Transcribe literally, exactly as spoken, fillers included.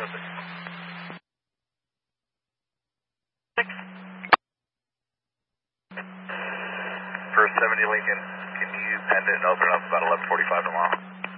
First seventy Lincoln, can you bend it and open up about eleven forty-five tomorrow?